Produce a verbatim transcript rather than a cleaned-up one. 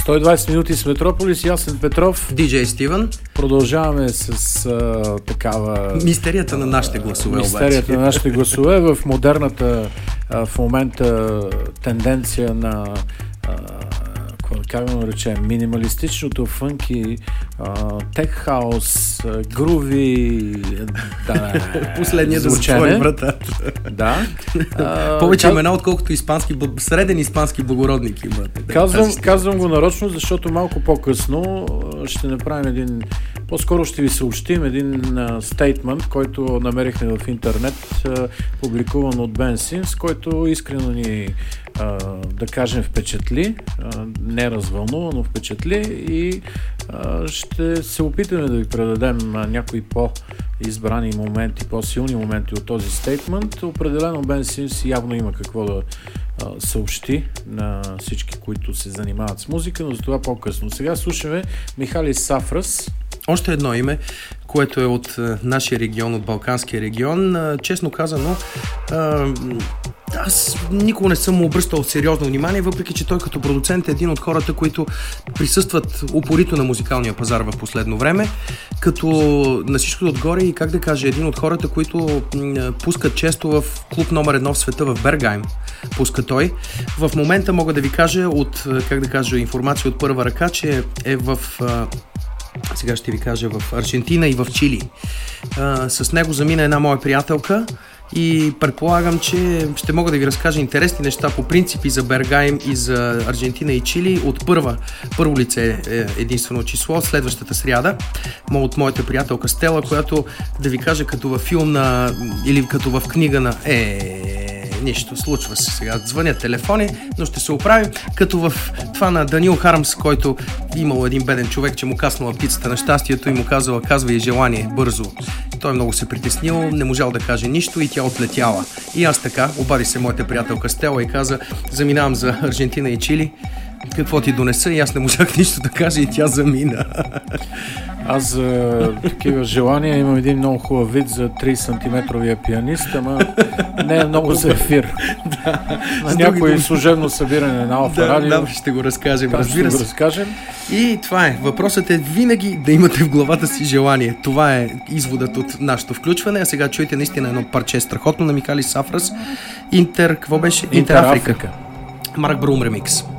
сто и двайсет минути с Метрополис, Ясен Петров, диджей Стивън. Продължаваме с а, такава... Мистерията на нашите гласове. Мистерията обаче. на нашите гласове в модерната а, в момента тенденция на а, как да наречем, минималистичното, фънки, тек хаус, груви, да, последният да затвори вратата. Да. А, Повече каз... имена, отколкото испански, среден испански благородник имат. Казвам, казвам го нарочно, защото малко по-късно ще направим един, по-скоро ще ви съобщим един стейтмент, който намерихме в интернет, uh, публикуван от Бен Симс, който искрено ни Uh, да кажем впечатли, uh, не развълнува, но впечатли и uh, ще се опитаме да ви предадем uh, някои по-избрани моменти, по-силни моменти от този стейтмент. Определено Бен Симс явно има какво да uh, съобщи на всички, които се занимават с музика, но за това по-късно. Сега слушаме Михалис Сафрас. Още едно име, което е от а, нашия регион, от Балканския регион. А, честно казано, а, аз никога не съм му обръщал сериозно внимание, въпреки че той като продуцент е един от хората, които присъстват упорито на музикалния пазар в последно време, като на всичко отгоре и как да кажа, един от хората, които м, пускат често в клуб номер едно в света в Бергайм. Пуска той. В момента мога да ви кажа от, как да кажа, информация от първа ръка, че е в... А, сега ще ви кажа в Аржентина и в Чили. А, с него замина една моя приятелка и предполагам, че ще мога да ви разкажа интересни неща по принципи за Бергайм и за Аржентина и Чили от първа, първо лице е единствено число, следващата сряда, от моята приятелка Стела, която да ви кажа като във филм на, или като в книга на е... Нищо, случва се сега. Звънят телефони, но ще се оправим. Като в това на Даниел Хармс, който имал един беден човек, че му каснала пицата на щастието и му казала, казва и желание бързо. Той много се притеснил, не можал да каже нищо и тя отлетяла. И аз така, обади се моята приятелка Стела и каза, заминавам за Аржентина и Чили. Какво ти донеса? И аз не можах нищо да кажа и тя замина. Аз за такива желания имам един много хубав вид за три сантиметровия пианист, ама не е много за ефир. Да. На някое служебно събиране на Алфа да, Радио. Да, ще го разкажем, да, разбира ще се. го разкажем. И това е. Въпросът е винаги да имате в главата си желание. Това е изводът от нашето включване. А сега чуйте наистина едно парче страхотно на Михалис Сафрас. Интер, какво беше? Интер Африка. Марк Брум ремикс.